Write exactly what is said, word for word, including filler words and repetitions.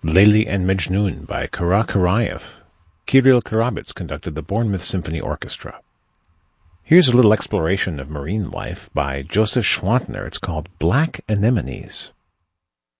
Layli and Mejnun by Kara Karayev. Kirill Karabits conducted the Bournemouth Symphony Orchestra. Here's a little exploration of marine life by Joseph Schwantner. It's called Black Anemones.